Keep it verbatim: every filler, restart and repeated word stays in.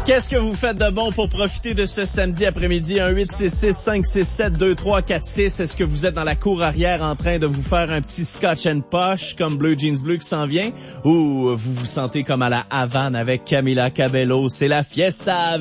Qu'est-ce que vous faites de bon pour profiter de ce samedi après-midi? un huit six six cinq six sept deux trois quatre six. Est-ce que vous êtes dans la cour arrière en train de vous faire un petit scotch and posh comme Bleu Jeans Bleu qui s'en vient? Ou vous vous sentez comme à la Havane avec Camila Cabello? C'est la fiesta!